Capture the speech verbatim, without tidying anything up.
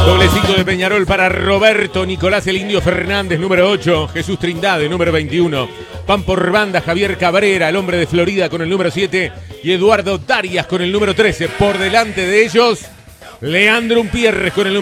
Doble cinco de Peñarol para Roberto Nicolás el Indio Fernández, número ocho. Jesús Trindade, número veintiuno. Van por banda Javier Cabrera, el hombre de Florida, con el número siete. Y Eduardo Darias con el número trece. Por delante de ellos, Leandro Umpierres con el número